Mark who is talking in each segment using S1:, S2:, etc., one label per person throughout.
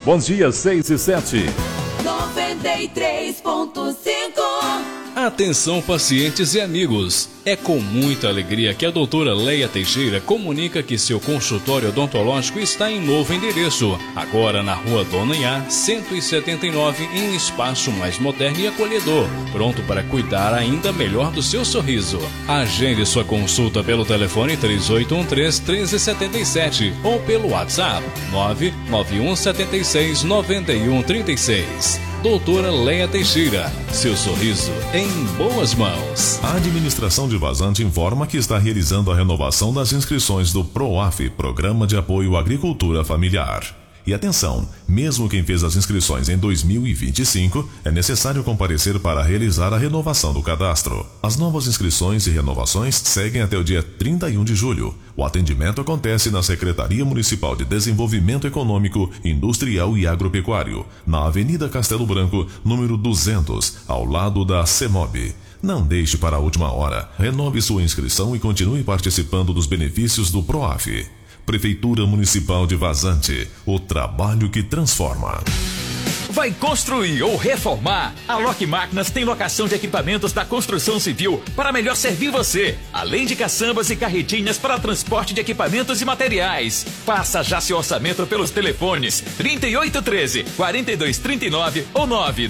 S1: Bom dia, 6 e 7.
S2: 93.5.
S3: Atenção, pacientes e amigos. É com muita alegria que a doutora Leia Teixeira comunica que seu consultório odontológico está em novo endereço. Agora na Rua Dona Iá, 179, em um espaço mais moderno e acolhedor. Pronto para cuidar ainda melhor do seu sorriso. Agende sua consulta pelo telefone 3813-1377 ou pelo WhatsApp 991769136. Doutora Leia Teixeira, seu sorriso em boas mãos.
S4: A administração de Vazante informa que está realizando a renovação das inscrições do PROAF, Programa de Apoio à Agricultura Familiar. E atenção, mesmo quem fez as inscrições em 2025, é necessário comparecer para realizar a renovação do cadastro. As novas inscrições e renovações seguem até o dia 31 de julho. O atendimento acontece na Secretaria Municipal de Desenvolvimento Econômico, Industrial e Agropecuário, na Avenida Castelo Branco, número 200, ao lado da CEMOB. Não deixe para a última hora. Renove sua inscrição e continue participando dos benefícios do PROAF. Prefeitura Municipal de Vazante, o trabalho que transforma.
S5: Vai construir ou reformar? A Lock Máquinas tem locação de equipamentos da construção civil para melhor servir você, além de caçambas e carretinhas para transporte de equipamentos e materiais. Faça já seu orçamento pelos telefones 3813-4239 ou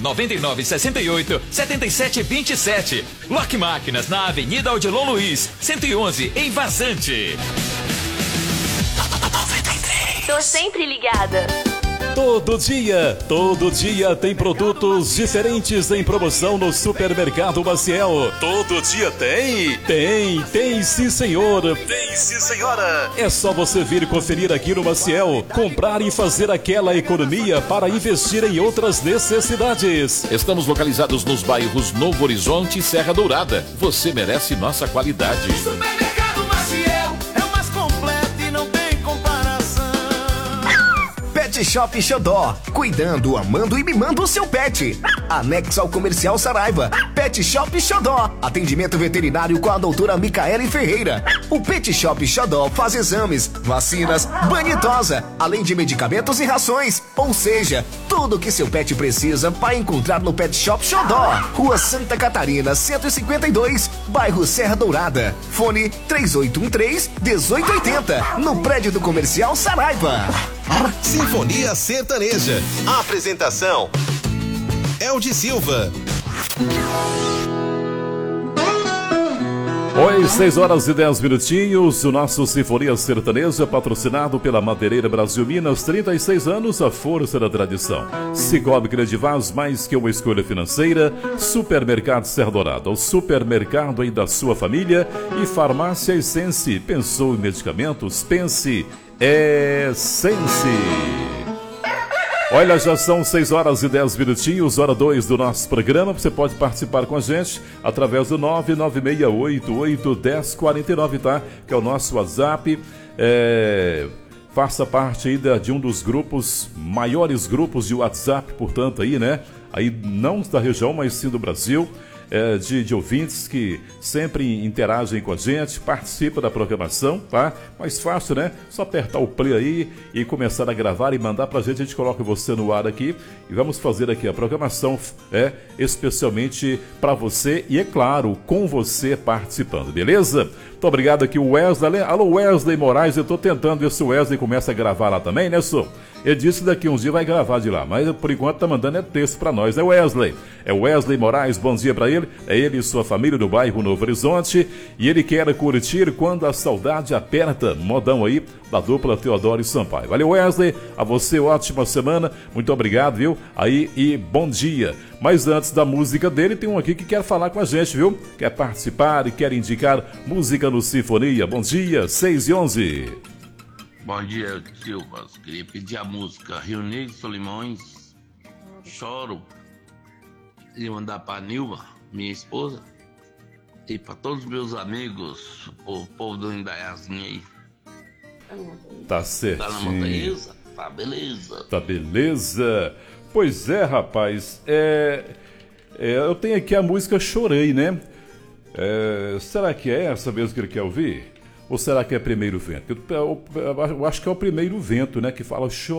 S5: 99968-7727. Lock Máquinas na Avenida Odilon Luiz, 111, em Vazante.
S6: Tô sempre ligada.
S1: Todo dia tem produtos diferentes em promoção no Supermercado Maciel. Todo dia tem? Tem sim, senhor. Tem sim, senhora. É só você vir conferir aqui no Maciel, comprar e fazer aquela economia para investir em outras necessidades.
S7: Estamos localizados nos bairros Novo Horizonte e Serra Dourada. Você merece nossa qualidade.
S8: Supermercado Maciel é o mais completo e não tem comparação.
S9: Pet Shop Xodó, cuidando, amando e mimando o seu pet. Anexo ao Comercial Saraiva. Pet Shop Xodó, atendimento veterinário com a doutora Micaele Ferreira. O Pet Shop Xodó faz exames, vacinas, banho e tosa, além de medicamentos e rações. Ou seja, tudo que seu pet precisa vai encontrar no Pet Shop Xodó. Rua Santa Catarina, 152, bairro Serra Dourada. Fone 3813-1880, no prédio do Comercial Saraiva.
S10: Sinfonia Sertaneja. Apresentação: Eldi Silva.
S1: Oi, 6 horas e 10 minutinhos. O nosso Sinfonia Sertaneja é patrocinado pela Madeireira Brasil Minas, 36 anos, a força da tradição. Cicobi Credivaz, mais que uma escolha financeira. Supermercado Serra Dourada, o supermercado aí da sua família. E Farmácia Essence. Pensou em medicamentos? Pense Essence. Olha, já são 6 horas e 10 minutinhos, hora 2 do nosso programa. Você pode participar com a gente através do 996881049, tá? Que é o nosso WhatsApp. Faça parte aí de um dos grupos, maiores grupos de WhatsApp, portanto, aí, né? Aí não da região, mas sim do Brasil. De ouvintes que sempre interagem com a gente, participam da programação, tá? Mais fácil, né? Só apertar o play aí e começar a gravar e mandar pra gente. A gente coloca você no ar aqui e vamos fazer aqui a programação especialmente pra você e, é claro, com você participando, beleza? Muito obrigado aqui, o Wesley. Alô, Wesley Moraes, eu tô tentando ver se o Wesley começa a gravar lá também, né, senhor? Ele disse que daqui uns dias vai gravar de lá, mas por enquanto tá mandando texto pra nós, né, Wesley? É o Wesley Moraes, bom dia pra ele. É ele e sua família do bairro Novo Horizonte. E ele quer curtir Quando a Saudade Aperta, modão aí da dupla Teodoro e Sampaio. Valeu, Wesley, a você ótima semana, muito obrigado, viu? Aí e bom dia. Mas antes da música dele, tem um aqui que quer falar com a gente, viu? Quer participar e quer indicar música no Sinfonia. Bom dia, 6h11.
S11: Bom dia, Silva. Queria pedir a música Rio Negro Solimões, Choro. Queria mandar pra Nilma, minha esposa, e pra todos os meus amigos, o povo do Indaiazinho aí.
S1: Tá certinho.
S11: Tá na montanhesa? Tá beleza.
S1: Tá beleza. Pois é, rapaz. Eu tenho aqui a música Chorei, né? Será que é essa mesmo que ele quer ouvir? Ou será que é Primeiro Vento? Eu acho que é o Primeiro Vento, né? Que fala chorei.